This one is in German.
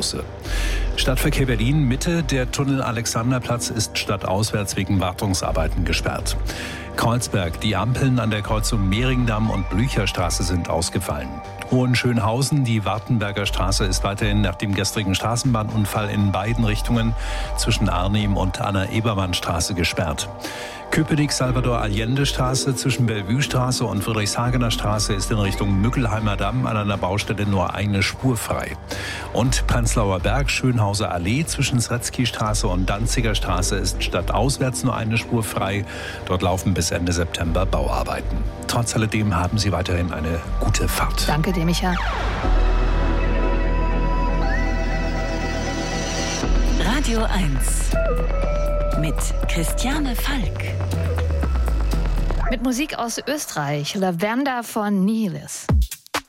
Busse. Stadtverkehr Berlin Mitte, der Tunnel Alexanderplatz ist stadtauswärts wegen Wartungsarbeiten gesperrt. Kreuzberg, die Ampeln an der Kreuzung Mehringdamm und Blücherstraße sind ausgefallen. Hohenschönhausen, die Wartenberger Straße ist weiterhin nach dem gestrigen Straßenbahnunfall in beiden Richtungen zwischen Arnim und Anna-Ebermann-Straße gesperrt. Köpenick-Salvador-Allende-Straße zwischen Bellevue-Straße und Friedrichshagener Straße ist in Richtung Mückelheimer Damm an einer Baustelle nur eine Spur frei. Und Prenzlauer Berg, Schönhauser Allee zwischen Sretzky-Straße und Danziger Straße ist stadtauswärts nur eine Spur frei. Dort laufen bis Ende September Bauarbeiten. Trotz alledem haben Sie weiterhin eine gute Fahrt. Danke dir, Micha. Radio 1 mit Christiane Falk. Mit Musik aus Österreich, Lavender von Nihilis.